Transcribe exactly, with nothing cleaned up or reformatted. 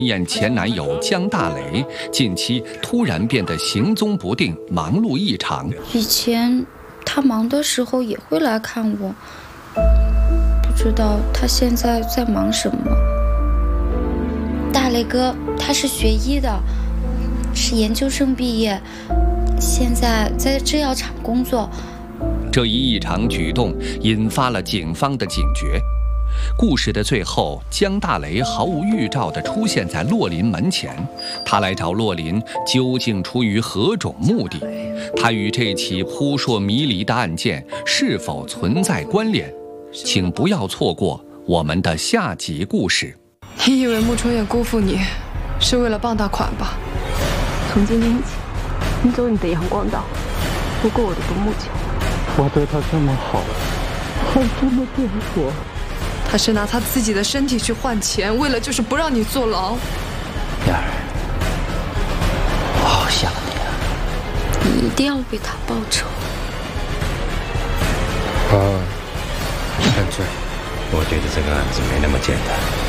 燕前男友江大雷近期突然变得行踪不定，忙碌异常。 以前他忙的时候也会来看我，不知道他现在在忙什么。大雷哥他是学医的，是研究生毕业，现在在制药厂工作。 这一异常举动引发了警方的警觉。故事的最后，江大雷毫无预兆地出现在洛林门前。他来找洛林，究竟出于何种目的？他与这起扑朔迷离的案件是否存在关联？请不要错过我们的下集故事。 你以为穆春燕辜负你，是为了傍大款吧？ 从今天起，你走你的阳光道，不过我的独木桥。 我对他这么好，他这么对我。 他是拿他自己的身体去换钱，为了就是不让你坐牢。 燕儿，我好想你啊！ 你一定要为他报仇。 啊，犯罪，我觉得这个案子没那么简单。